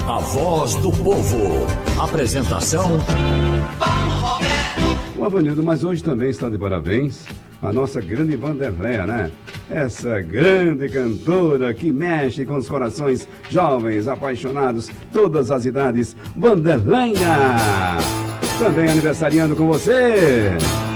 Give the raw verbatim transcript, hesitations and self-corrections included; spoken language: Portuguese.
a voz do povo. Apresentação Paulo Roberto. O Avanildo, mas hoje também está de parabéns a nossa grande Vanderleia, né? Essa grande cantora que mexe com os corações jovens, apaixonados, todas as idades. Vanderleia! Também aniversariando com você.